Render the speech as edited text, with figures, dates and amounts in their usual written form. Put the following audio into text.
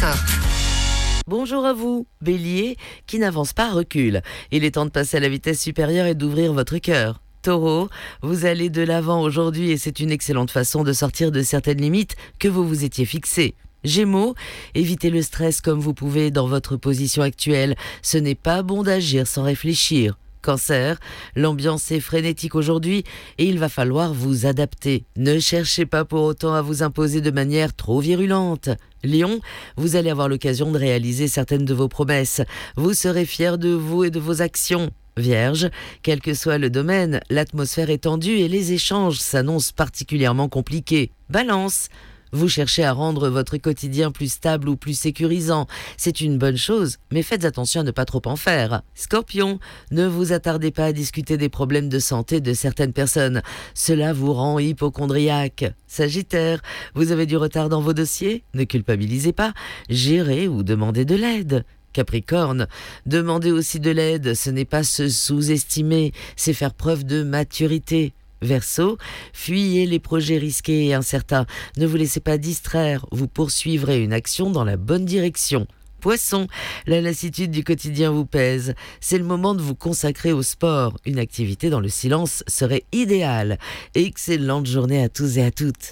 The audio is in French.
Horoscope. Bonjour à vous, Bélier, qui n'avance pas recule. Il est temps de passer à la vitesse supérieure et d'ouvrir votre cœur. Taureau, vous allez de l'avant aujourd'hui et c'est une excellente façon de sortir de certaines limites que vous vous étiez fixées. Gémeaux, évitez le stress comme vous pouvez dans votre position actuelle. Ce n'est pas bon d'agir sans réfléchir. Cancer, l'ambiance est frénétique aujourd'hui et il va falloir vous adapter. Ne cherchez pas pour autant à vous imposer de manière trop virulente. Lion, vous allez avoir l'occasion de réaliser certaines de vos promesses. Vous serez fiers de vous et de vos actions. Vierge, quel que soit le domaine, l'atmosphère est tendue et les échanges s'annoncent particulièrement compliqués. Balance, vous cherchez à rendre votre quotidien plus stable ou plus sécurisant. C'est une bonne chose, mais faites attention à ne pas trop en faire. Scorpion, ne vous attardez pas à discuter des problèmes de santé de certaines personnes. Cela vous rend hypocondriaque. Sagittaire, vous avez du retard dans vos dossiers? Ne culpabilisez pas. Gérez ou demandez de l'aide. Capricorne, demandez aussi de l'aide, ce n'est pas se sous-estimer, c'est faire preuve de maturité. Verseau, fuyez les projets risqués et incertains. Ne vous laissez pas distraire, vous poursuivrez une action dans la bonne direction. Poisson, la lassitude du quotidien vous pèse. C'est le moment de vous consacrer au sport. Une activité dans le silence serait idéale. Excellente journée à tous et à toutes.